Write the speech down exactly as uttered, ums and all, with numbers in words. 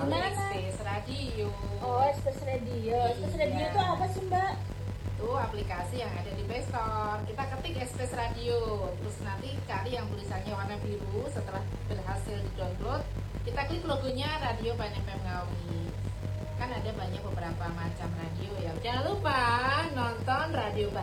Gimana? Space Radio. Oh, Space Radio. Space Radio Iya. itu apa sih, Mbak? Itu aplikasi yang ada di Play Store. Kita ketik Space Radio, terus nanti cari yang tulisannya warna biru. Setelah berhasil di-download, kita klik logonya Radio Pan F M Ngawi. Kan ada banyak beberapa macam radio ya. Jangan lupa nonton Radio